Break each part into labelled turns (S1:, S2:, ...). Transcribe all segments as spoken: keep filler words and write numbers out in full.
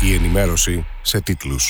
S1: Η ενημέρωση σε τίτλους.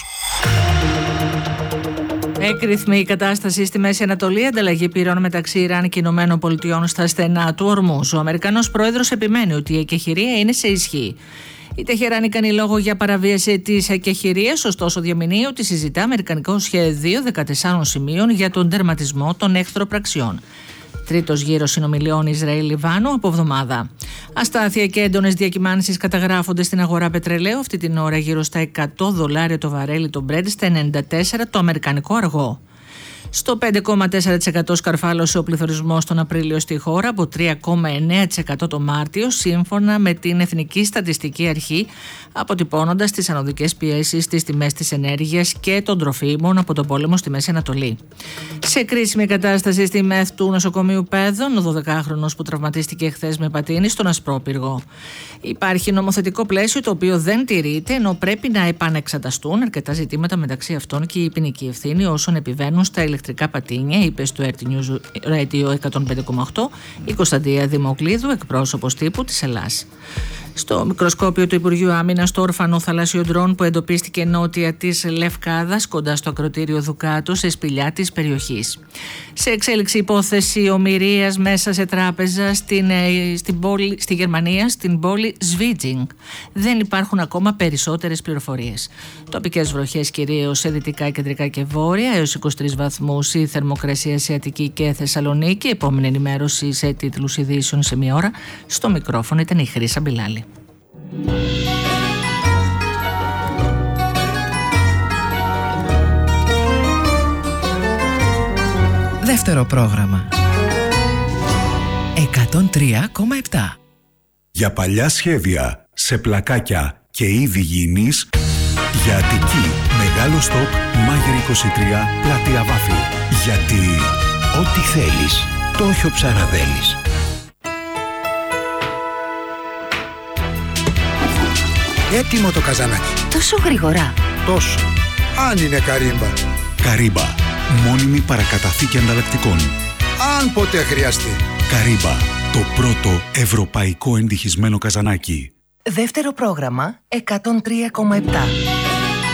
S2: Έκρηθμη η κατάσταση στη Μέση Ανατολή, ανταλλαγή πυρών μεταξύ Ιράν και Ηνωμένων Πολιτειών στα στενά του Ορμούζ. Ο Αμερικανός πρόεδρος επιμένει ότι η εκεχηρία είναι σε ισχύ. Η Τεχεράνη κάνει λόγο για παραβίαση της εκεχηρίας, ωστόσο διαμηνύει ότι συζητά αμερικανικό σχέδιο δεκατεσσάρων σημείων για τον τερματισμό των εχθροπραξιών. Τρίτος γύρος συνομιλιών Ισραήλ-Λιβάνου από εβδομάδα. Αστάθεια και έντονες διακυμάνσεις καταγράφονται στην αγορά πετρελαίου, αυτή την ώρα γύρω στα εκατό δολάρια το βαρέλι το Brent, στα ενενήντα τέσσερα το αμερικανικό αργό. Στο πέντε κόμμα τέσσερα τοις εκατό σκαρφάλωσε ο πληθωρισμός τον Απρίλιο στη χώρα από τρία κόμμα εννέα τοις εκατό το Μάρτιο, σύμφωνα με την Εθνική Στατιστική Αρχή, αποτυπώνοντας τις ανωδικές πιέσεις στις τιμές της ενέργειας και των τροφίμων από τον πόλεμο στη Μέση Ανατολή. Σε κρίσιμη κατάσταση στη ΜΕΘ του νοσοκομείου Πέδων, ο δωδεκάχρονος που τραυματίστηκε χθες με πατίνι στον Ασπρόπυργο. Υπάρχει νομοθετικό πλαίσιο το οποίο δεν τηρείται, ενώ πρέπει να επανεξεταστούν αρκετά ζητήματα, μεταξύ αυτών και η ποινική ευθύνη όσων επιβαίνουν στα ηλεκτρικά πατίνια, είπε στο Air News Radio εκατόν πέντε κόμμα οκτώ η Κωνσταντία Δημοκλίδου, εκπρόσωπος τύπου της Ελλάς. Στο μικροσκόπιο του Υπουργείου Άμυνας, το όρφανο θαλάσσιο ντρόν που εντοπίστηκε νότια της Λευκάδας, κοντά στο ακροτήριο Δουκάτο, σε σπηλιά της περιοχής. Σε εξέλιξη υπόθεση ομηρίας μέσα σε τράπεζα στην, στην πόλη, στη Γερμανία, στην πόλη Σβίτζινγκ. Δεν υπάρχουν ακόμα περισσότερες πληροφορίες. Τοπικές βροχές κυρίως σε δυτικά, κεντρικά και βόρεια, έως είκοσι τρεις βαθμούς η θερμοκρασία σε Αττική και Θεσσαλονίκη. Επόμενη ενημέρωση σε τίτλους ειδήσεων σε μία ώρα. Στο μικρόφωνο ήταν η Χρύσα Μπιλάλη.
S3: Δεύτερο πρόγραμμα εκατόν τρία κόμμα επτά.
S4: Για παλιά σχέδια, σε πλακάκια και είδη γηινής, για Αττική, Μεγάλο Στοκ, Μάγερ είκοσι τρία, Πλατεία Βάφη. Γιατί ό,τι θέλεις, το έχει ο Ψαραδέλης.
S5: Έτοιμο το καζανάκι.
S6: Τόσο γρήγορα.
S5: Τόσο. Αν είναι καρύμπα.
S4: Καρύμπα. Μόνιμη παρακαταθήκη ανταλλακτικών.
S5: Αν ποτέ χρειαστεί.
S4: Καρύμπα. Το πρώτο ευρωπαϊκό εντυχισμένο καζανάκι.
S3: Δεύτερο πρόγραμμα εκατόν τρία κόμμα επτά.